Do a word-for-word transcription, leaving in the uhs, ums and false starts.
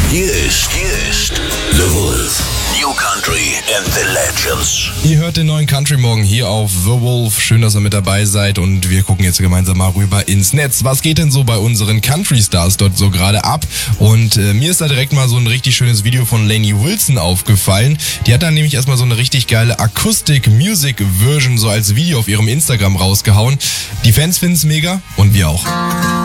Hier ist, hier ist The Wolf. New Country and the Legends. Ihr hört den neuen Country Morgen hier auf The Wolf. Schön, dass ihr mit dabei seid und wir gucken jetzt gemeinsam mal rüber ins Netz. Was geht denn so bei unseren Country Stars dort so gerade ab? Und äh, mir ist da direkt mal so ein richtig schönes Video von Lainey Wilson aufgefallen. Die hat dann nämlich erstmal so eine richtig geile Akustik-Music-Version so als Video auf ihrem Instagram rausgehauen. Die Fans finden es mega und wir auch.